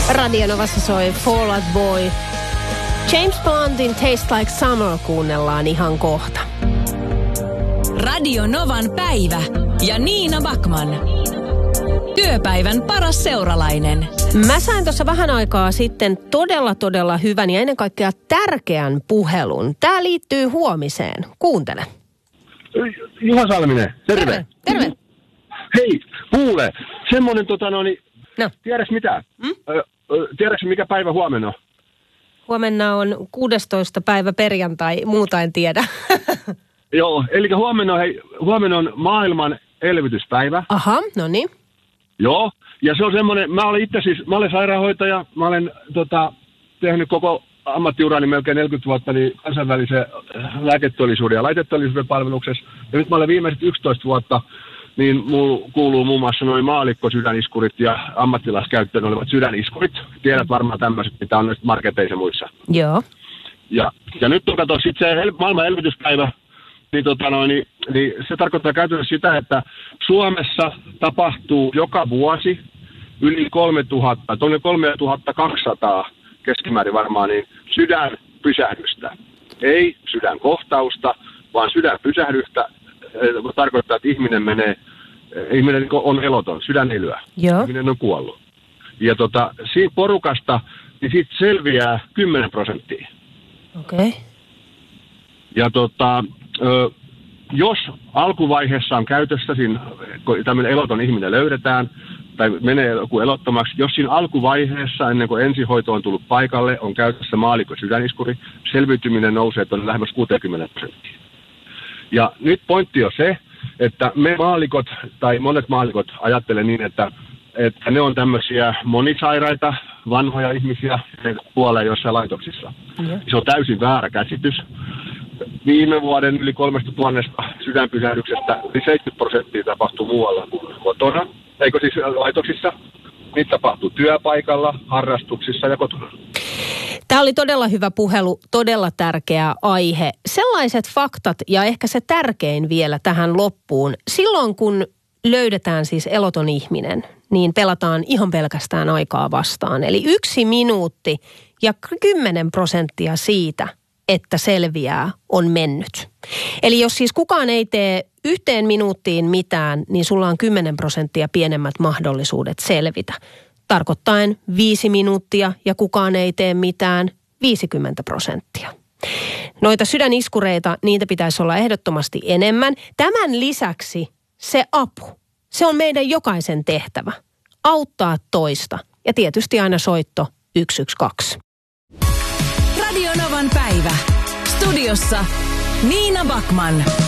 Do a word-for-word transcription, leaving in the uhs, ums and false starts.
Radionovassa soi Fall Out Boy. James Bondin Taste Like Summer kuunnellaan ihan kohta. Radio Novan päivä ja Niina Backman. Työpäivän paras seuralainen. Mä sain tuossa vähän aikaa sitten todella todella hyvän ja ennen kaikkea tärkeän puhelun. Tää liittyy huomiseen. Kuuntele. Juha Salminen, terve. Terve, terve. Hei, kuule, semmonen tota no niin, no. Tiedätkö mitä? Hmm? Ö, tiedätkö mikä päivä huomenna on? Huomenna on kuudestoista päivä perjantai, muuta en tiedä. Joo, eli huomenna on, hei, huomenna on maailman elvytyspäivä. Aha, no niin. Joo, ja se on semmoinen, mä olen itse siis, mä olen sairaanhoitaja, mä olen tota, tehnyt koko ammattiurani melkein neljäkymmentä vuotta niin kansainvälisen lääketeollisuuden ja laiteteollisuuden palveluksessa. Ja nyt mä olen viimeiset yksitoista vuotta, niin mulla kuuluu muun muassa noin maalikko-sydäniskurit ja ammattilaiskäyttöön olevat sydäniskurit. Tiedät varmaan tämmöiset, mitä on nyt marketeissa ja muissa. Joo. Ja, ja nyt on kato, sit se el- maailman elvytyspäivä, niin, tota noin, niin, niin se tarkoittaa käytännössä sitä, että Suomessa tapahtuu joka vuosi yli kolmetuhatta, tuonne kolmetuhattakaksisataa keskimäärin varmaan, niin sydänpysähdystä. Ei sydänkohtausta, vaan sydänpysähdystä. Tarkoittaa, että ihminen menee, ihminen on eloton, sydän ei lyö. Joo. Ihminen on kuollut. Ja tota, siinä porukasta, niin siitä selviää kymmenen prosenttia. Okei. Okay. Ja tota, jos alkuvaiheessa on käytössä, siinä, kun tämmöinen eloton ihminen löydetään, tai menee joku elottomaksi, jos siinä alkuvaiheessa, ennen kuin ensihoito on tullut paikalle, on käytössä maalikko sydäniskuri, selviytyminen nousee tuonne lähemmäs kuusikymmentä prosenttia. Ja nyt pointti on se, että me maalikot, tai monet maalikot ajattelee niin, että, että ne on tämmöisiä monisairaita, vanhoja ihmisiä, ne kuolee jossain laitoksissa. Mm. Se on täysin väärä käsitys. Viime vuoden yli kolmesta tuhannesta sydänpysähdyksestä yli seitsemänkymmentä prosenttia tapahtuu muualla kuin kotona, eikö siis laitoksissa. Niitä tapahtuu työpaikalla, harrastuksissa ja kotona. Tämä oli todella hyvä puhelu, todella tärkeä aihe. Sellaiset faktat ja ehkä se tärkein vielä tähän loppuun. Silloin kun löydetään siis eloton ihminen, niin pelataan ihan pelkästään aikaa vastaan. Eli yksi minuutti ja kymmenen prosenttia siitä, että selviää, on mennyt. Eli jos siis kukaan ei tee yhteen minuuttiin mitään, niin sulla on kymmenen prosenttia pienemmät mahdollisuudet selvitä. Tarkoittaen viisi minuuttia ja kukaan ei tee mitään, viisikymmentä prosenttia. Noita sydäniskureita, niitä pitäisi olla ehdottomasti enemmän. Tämän lisäksi se apu, se on meidän jokaisen tehtävä. Auttaa toista ja tietysti aina soitto yksi yksi kaksi. Radio Novan päivä. Studiossa Niina Backman.